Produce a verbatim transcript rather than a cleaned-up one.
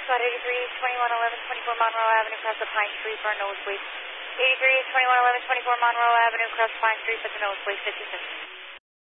Squad eighty-three, twenty-one eleven, twenty-four Monroe Avenue, across the Pine Street for a nosebleed. eighty-three, twenty-one eleven, twenty-four Monroe Avenue, across Pine Street for the nosebleed, fifty-six.